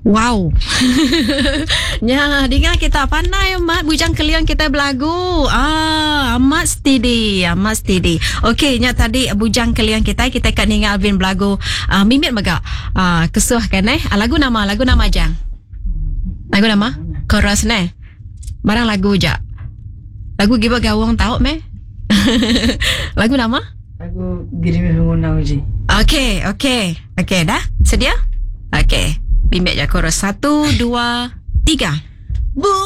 Wow. Ya, dengar kita pandai amat bujang kalian kita berlagu. Amat steady, amat steady. Okey, nya tadi bujang kalian kita kat ningal Alvin berlagu. Mimit megak. Kesuh kan lagu nama jang. Lagu nama? Chorus ne. Barang lagu je. Lagu giba gawang tahu meh. Lagu nama? Lagu Girimi Hunguna Uji. Okey, dah? Sedia? Okey. Bimbit je chorus 1, 2, 3.